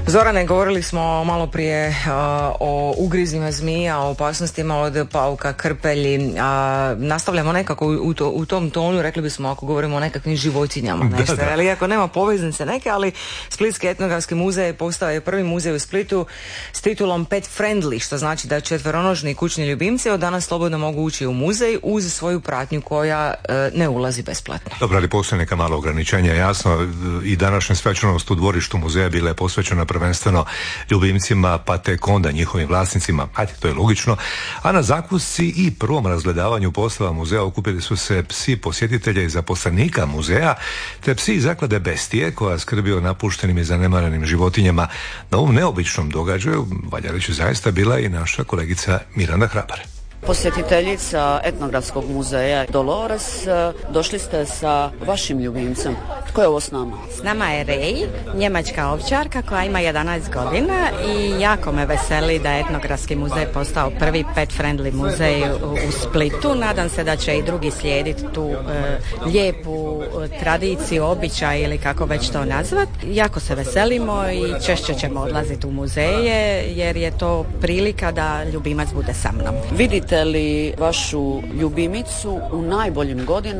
Zorane, govorili smo malo prije o ugrizima zmija, o opasnostima od pauka, krpelji. Nastavljamo nekako u tom tonu, rekli bismo ako govorimo o nekakvim životinjama. Nešto, ali iako nema poveznice neke, ali Splitski etnografski muzej postao je prvi muzej u Splitu s titulom Pet Friendly, što znači da četveronožni kućni ljubimci od danas slobodno mogu ući u muzej uz svoju pratnju koja ne ulazi besplatno. Dobro, ali postoje neka malo ograničenja, jasno, i današnja svečanost u dvorištu muzeja bila je posvećena prvenstveno ljubimcima, pa tek onda njihovim vlasnicima, ajde, to je logično, a na zakusci i prvom razgledavanju poslova muzeja okupili su se psi posjetitelja i zaposlenika muzeja, te psi iz zaklade Bestije, koja skrbi o napuštenim i zanemarenim životinjama. Na ovom neobičnom događaju, valja reći, zaista bila i naša kolegica Miranda Hrabar. Posjetiteljica etnografskog muzeja Dolores, došli ste sa vašim ljubimcem. Tko je ovo s nama? S nama je Ray, njemačka ovčarka koja ima 11 godina i jako me veseli da je etnografski muzej postao prvi pet friendly muzej u Splitu. Nadam se da će i drugi slijediti tu lijepu tradiciju, običaj ili kako već to nazvat. Jako se veselimo i češće ćemo odlaziti u muzeje jer je to prilika da ljubimac bude sa mnom. Vidite li vašu ljubimicu u najboljim godinama?